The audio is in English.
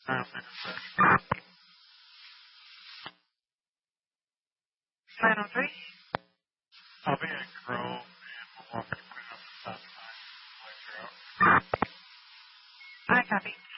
Sounds like a fresh. 903. I'll be at Grove and we'll walk you put it up the stop sign. I copy.